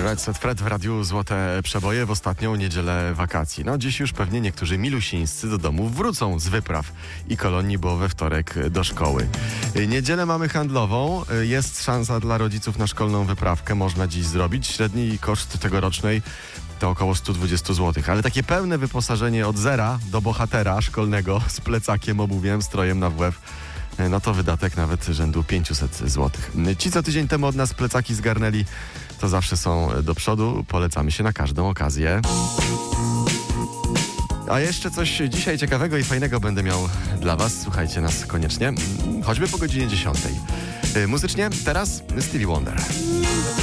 Red Set Fred w radiu Złote Przeboje w ostatnią niedzielę wakacji. No dziś już pewnie niektórzy milusińscy do domów wrócą z wypraw i kolonii, bo we wtorek do szkoły. Niedzielę mamy handlową. Jest szansa dla rodziców na szkolną wyprawkę. Można dziś zrobić. Średni koszt tegorocznej to około 120 zł. Ale takie pełne wyposażenie od zera do bohatera szkolnego z plecakiem, obuwiem, strojem na WF, no to wydatek nawet rzędu 500 zł. Ci, co tydzień temu od nas plecaki zgarnęli, to zawsze są do przodu. Polecamy się na każdą okazję. A jeszcze coś dzisiaj ciekawego i fajnego będę miał dla was. Słuchajcie nas koniecznie, choćby po godzinie 10. Muzycznie teraz Stevie Wonder.